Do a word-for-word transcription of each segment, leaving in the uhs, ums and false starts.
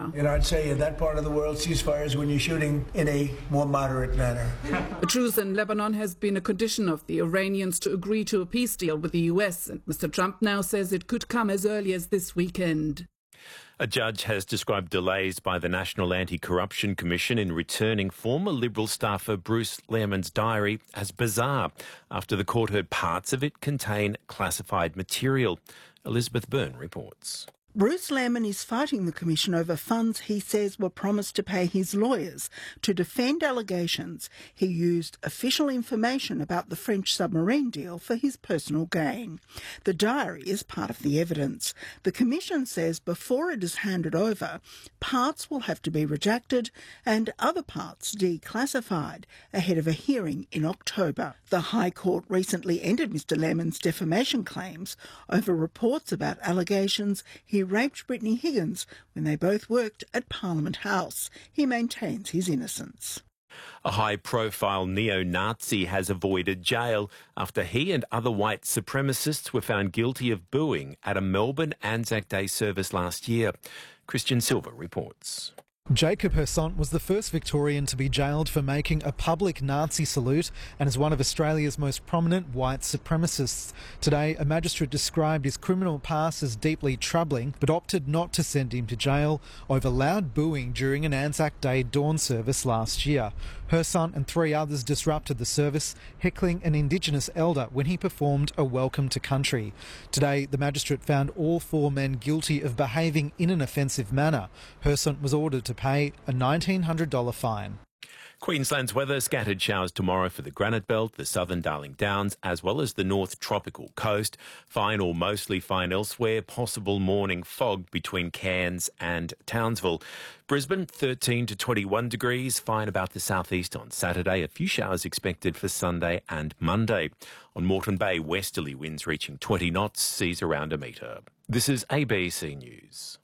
now. And I'd say in that part of the world, ceasefires when you're shooting in a more moderate manner. A truce in Lebanon has been a condition of the Iranians to agree to a peace deal with the U S, and Mister Trump now says it could come as early as this weekend. A judge has described delays by the National Anti-Corruption Commission in returning former Liberal staffer Bruce Lehrmann's diary as bizarre after the court heard parts of it contain classified material. Elizabeth Byrne reports. Bruce Lehrmann is fighting the Commission over funds he says were promised to pay his lawyers to defend allegations he used official information about the French submarine deal for his personal gain. The diary is part of the evidence. The Commission says before it is handed over, parts will have to be redacted and other parts declassified ahead of a hearing in October. The High Court recently ended Mister Lehrmann's defamation claims over reports about allegations he raped Brittany Higgins when they both worked at Parliament House. He maintains his innocence. A high-profile neo-Nazi has avoided jail after he and other white supremacists were found guilty of booing at a Melbourne Anzac Day service last year. Christian Silva reports. Jacob Hersant was the first Victorian to be jailed for making a public Nazi salute and is one of Australia's most prominent white supremacists. Today, a magistrate described his criminal past as deeply troubling but opted not to send him to jail over loud booing during an Anzac Day dawn service last year. Hersant and three others disrupted the service, heckling an Indigenous elder when he performed a welcome to country. Today, the magistrate found all four men guilty of behaving in an offensive manner. Hersant was ordered to pay a nineteen hundred dollars fine. Queensland's weather, scattered showers tomorrow for the Granite Belt, the southern Darling Downs, as well as the North Tropical Coast. Fine or mostly fine elsewhere. Possible morning fog between Cairns and Townsville. Brisbane, thirteen to twenty-one degrees. Fine about the southeast on Saturday. A few showers expected for Sunday and Monday. On Moreton Bay, westerly winds reaching twenty knots, seas around a metre. This is A B C News.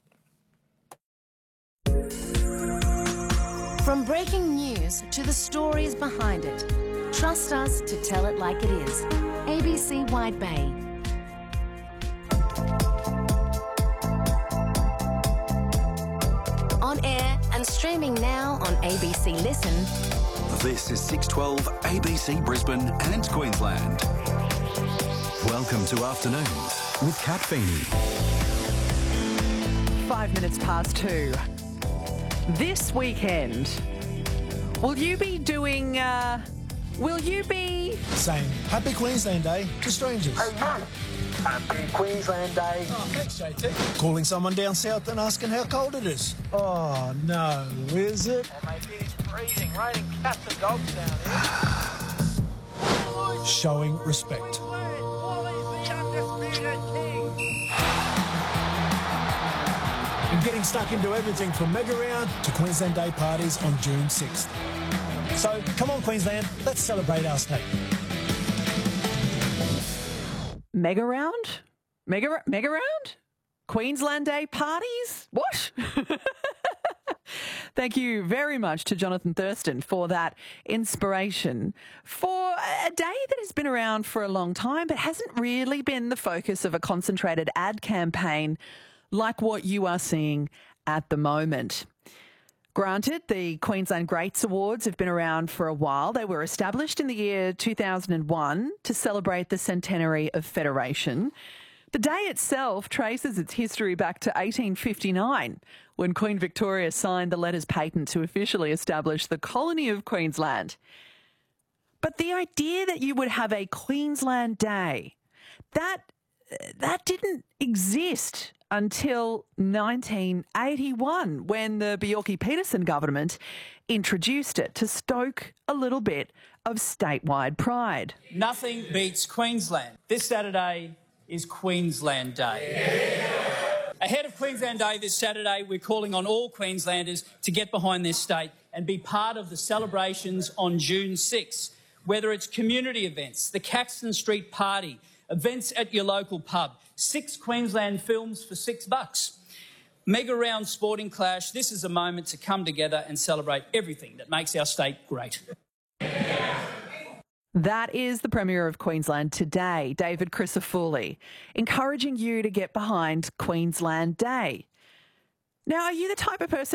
From breaking news to the stories behind it, trust us to tell it like it is. A B C Wide Bay. On air and streaming now on A B C Listen. This is six twelve A B C Brisbane and Queensland. Welcome to Afternoons with Kat Feeney. Five minutes past two. This weekend, will you be doing, uh, will you be... Saying Happy Queensland Day to strangers. Hey, mate. Happy Queensland Day. Oh, thanks, J T. Calling someone down south and asking how cold it is. Oh, no, is it? Oh, mate, it is freezing, raining cats and dogs down here. Showing respect. And getting stuck into everything from Mega Round to Queensland Day parties on June sixth. So, come on, Queensland, let's celebrate our state. Mega Round? Mega, Mega Round? Queensland Day parties? What? Thank you very much to Jonathan Thurston for that inspiration for a day that has been around for a long time but hasn't really been the focus of a concentrated ad campaign like what you are seeing at the moment. Granted, the Queensland Greats Awards have been around for a while. They were established in the year two thousand one to celebrate the centenary of Federation. The day itself traces its history back to eighteen fifty-nine, when Queen Victoria signed the letters patent to officially establish the colony of Queensland. But the idea that you would have a Queensland Day, that that didn't exist until nineteen eighty-one, when the Bjelke-Petersen government introduced it to stoke a little bit of statewide pride. Nothing beats Queensland. This Saturday is Queensland Day. Yeah. Ahead of Queensland Day this Saturday, we're calling on all Queenslanders to get behind this state and be part of the celebrations on June sixth, whether it's community events, the Caxton Street Party, events at your local pub, six Queensland films for six bucks. Mega Round Sporting Clash, this is a moment to come together and celebrate everything that makes our state great. That is the Premier of Queensland today, David Crisafulli, encouraging you to get behind Queensland Day. Now, are you the type of person